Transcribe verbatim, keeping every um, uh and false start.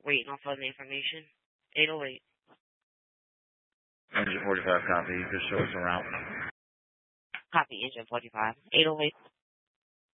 Waiting on further information. eight oh eight. Engine forty-five copy. You just show us around. Copy engine forty-five. eight oh eight.